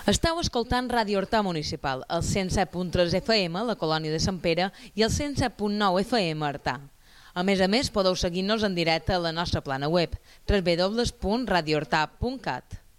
Esteu escoltant Ràdio Horta Municipal, el 107.3 FM, la colònia de Sant Pere, i el 107.9 FM, Artà. A més, podeu seguir-nos en directe a la nostra plana web, www.radiohorta.cat.